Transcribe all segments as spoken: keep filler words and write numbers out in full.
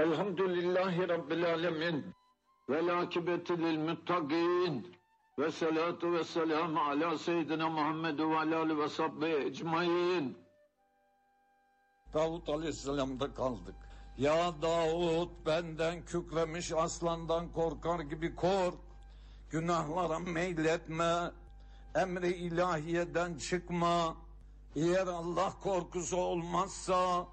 Elhamdülillahi Rabbil alemin. Vel akibeti lil muttaqin. Ve salatu ve selamu ala seyyidina Muhammed ve ala alihi ve sahbihi ecmaîn. Davut Aleyhisselam'da kaldık. Ya Davut, benden kükremiş aslandan korkar gibi kork. Günahlara meyletme. Emri ilahiyeden çıkma. Eğer Allah korkusu olmazsa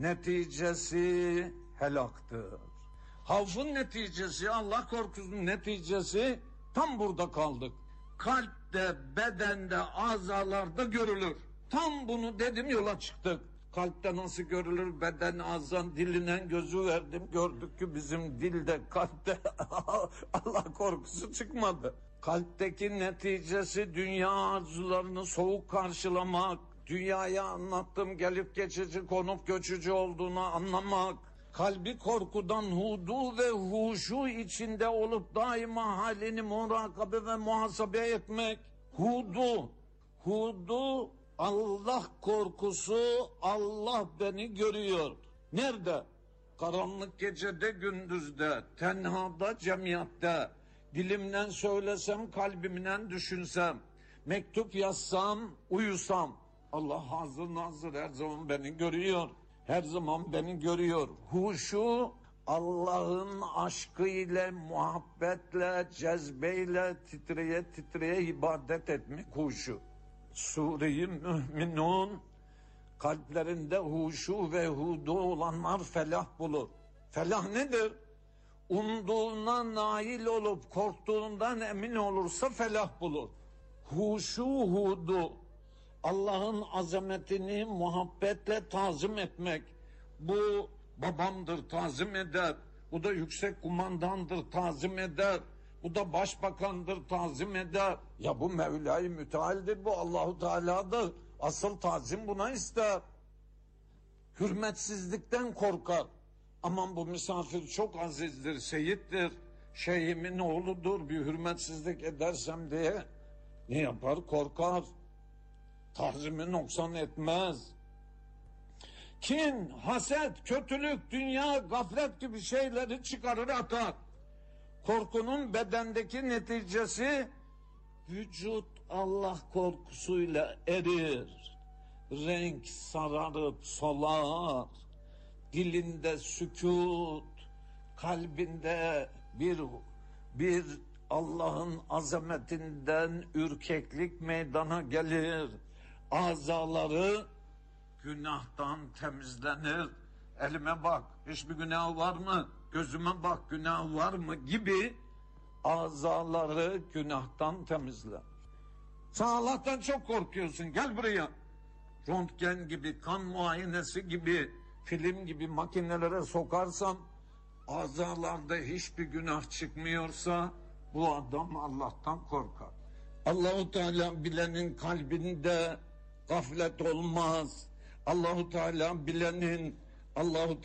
neticesi helaktır. Havfın neticesi, Allah korkusunun neticesi tam burada kaldık. Kalpte, bedende, azalarda görülür. Tam bunu dedim, yola çıktık. Kalpte nasıl görülür? Beden, azan, dilinen gözü verdim. Gördük ki bizim dilde, kalpte Allah korkusu çıkmadı. Kalpteki neticesi dünya arzularını soğuk karşılamak, dünyaya anlattım gelip geçici, konup göçücü olduğunu anlamak, kalbi korkudan hudu ve huşu içinde olup daima halini murakabe ve muhasebe etmek. Hudu, hudu Allah korkusu, Allah beni görüyor. Nerede? Karanlık gecede, gündüzde, tenhada, cemiyatte. Dilimden söylesem, kalbimden düşünsem, mektup yazsam, uyusam. Allah hazır nazır her zaman beni görüyor. Her zaman beni görüyor. Huşu, Allah'ın aşkıyla, muhabbetle, cezbeyle titreye titreye ibadet etmek huşu. Sure-i Mü'minun, kalplerinde huşu ve hudu olanlar felah bulur. Felah nedir? Umduğuna nail olup korktuğundan emin olursa felah bulur. Huşu hudu, Allah'ın azametini muhabbetle tazim etmek. Bu babamdır, tazim eder. Bu da yüksek kumandandır, tazim eder. Bu da başbakandır, tazim eder. Ya bu Mevla-i Müteal'dir, bu Allahu Teala'dır. Asıl tazim buna ister. Hürmetsizlikten korkar. Aman bu misafir çok azizdir, seyittir, şeyhimin oğludur, bir hürmetsizlik edersem diye ne yapar? Korkar. Tazimi noksan etmez. Kin, haset, kötülük, dünya, gaflet gibi şeyleri çıkarır atar. Korkunun bedendeki neticesi vücut Allah korkusuyla erir. Renk sararıp solar. Dilinde sükut, kalbinde bir bir Allah'ın azametinden ürkeklik meydana gelir. Azaları günahtan temizlenir. Elime bak, hiçbir günah var mı? Gözüme bak, günah var mı? Gibi azaları günahtan temizler. Sen Allah'tan çok korkuyorsun, gel buraya. Röntgen gibi, kan muayenesi gibi, film gibi makinelere sokarsam, azalarda hiçbir günah çıkmıyorsa bu adam Allah'tan korkar. Allahu Teala bilenin kalbinde gaflet olmaz. Allahu Teala bilenin Allahu